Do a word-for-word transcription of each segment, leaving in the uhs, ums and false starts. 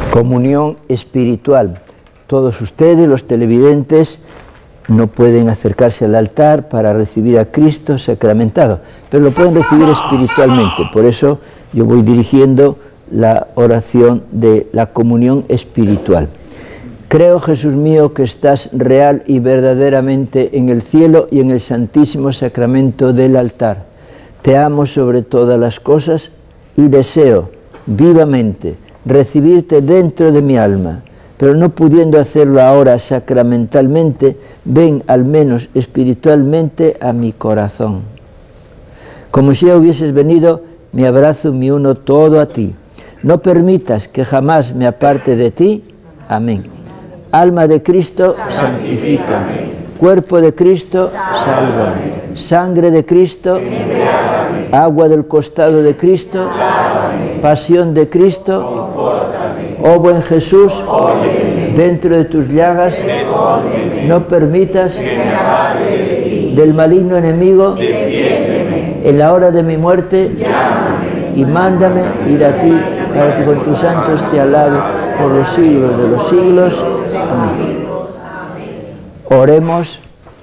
Comunión espiritual. Todos ustedes, los televidentes, no pueden acercarse al altar para recibir a Cristo sacramentado, pero lo pueden recibir espiritualmente. Por eso yo voy dirigiendo la oración de la comunión espiritual. Creo, Jesús mío, que estás real y verdaderamente en el cielo y en el santísimo sacramento del altar. Te amo sobre todas las cosas y deseo vivamente recibirte dentro de mi alma, pero no pudiendo hacerlo ahora sacramentalmente, ven al menos espiritualmente a mi corazón. Como si ya hubieses venido, me abrazo, me uno todo a ti. No permitas que jamás me aparte de ti. Amén. Alma de Cristo, santifícame. Cuerpo de Cristo, sálvame. Sangre de Cristo, agua del costado de Cristo, pasión de Cristo, oh buen Jesús, dentro de tus llagas, no permitas del maligno enemigo, en la hora de mi muerte, y mándame ir a ti, para que con tus santos te alabe por los siglos de los siglos. Amén. Oremos.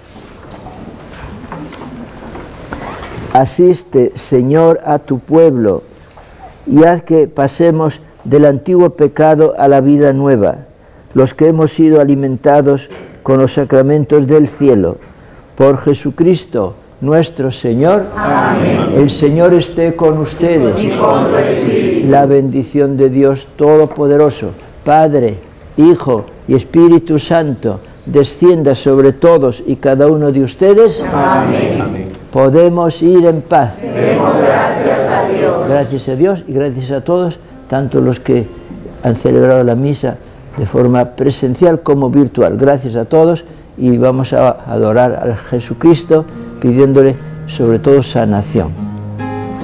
Asiste, Señor, a tu pueblo y haz que pasemos del antiguo pecado a la vida nueva, los que hemos sido alimentados con los sacramentos del cielo. Por Jesucristo nuestro Señor. Amén. El Señor esté con ustedes. Y con tu espíritu. La bendición de Dios Todopoderoso, Padre, Hijo y Espíritu Santo, descienda sobre todos y cada uno de ustedes. Amén. Amén. Podemos ir en paz. Demos gracias a Dios. Gracias a Dios y gracias a todos, tanto los que han celebrado la misa de forma presencial como virtual. Gracias a todos y vamos a adorar a Jesucristo pidiéndole sobre todo sanación.